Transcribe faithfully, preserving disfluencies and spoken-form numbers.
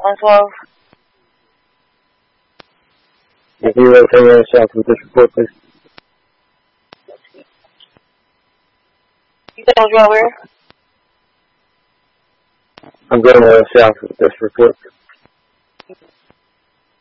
one twelve. If you will turn around south with this report, please. You said over where? I'm going uh, south with this report.